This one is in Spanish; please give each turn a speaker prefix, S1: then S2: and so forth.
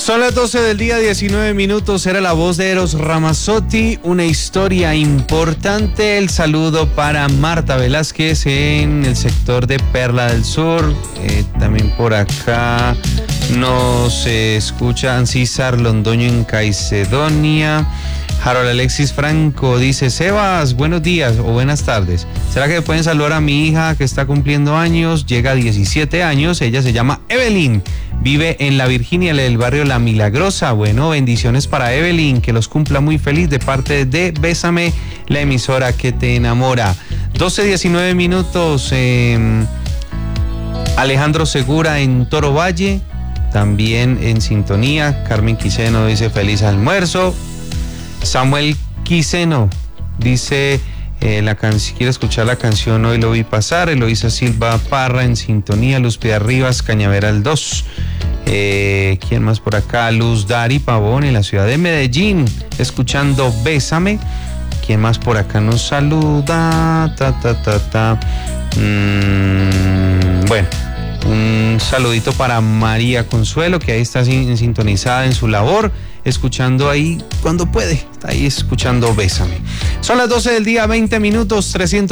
S1: Son las 12 del día, 19 minutos. Era la voz de Eros Ramazzotti, una historia importante. El saludo para Marta Velázquez en el sector de Perla del Sur. También por acá nos escucha César Londoño en Caicedonia. Harold Alexis Franco dice: Sebas, buenos días o buenas tardes. ¿Será que pueden saludar a mi hija que está cumpliendo años? Llega a 17 años, ella se llama Evelyn, vive en La Virginia, del barrio La Milagrosa. Bueno, bendiciones para Evelyn, que los cumpla muy feliz de parte de Bésame, la emisora que te enamora. 12:19 minutos. Alejandro Segura en Toro Valle, también en sintonía. Carmen Quiseno dice: feliz almuerzo. Samuel Quiseno dice: quiero escuchar la canción Hoy lo vi pasar. Eloísa Silva Parra en sintonía. Luz Piedad Rivas, Cañaveral 2. ¿Quién más por acá? Luz Dari Pavón en la ciudad de Medellín, escuchando Bésame. ¿Quién más por acá nos saluda? Bueno, un saludito para María Consuelo, que ahí está sintonizada en su labor, escuchando ahí cuando puede, está ahí escuchando Bésame. Son las 12 del día, 20 minutos, 300.